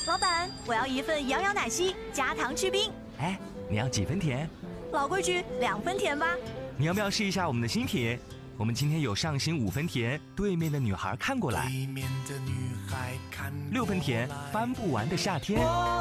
老板，我要一份摇摇奶昔加糖去冰。 哎，你要几分甜？ 老规矩，2分甜吧。 你要不要试一下我们的新品？我们今天有上新5分甜，对面的女孩看过来；6分甜，翻不完的夏天。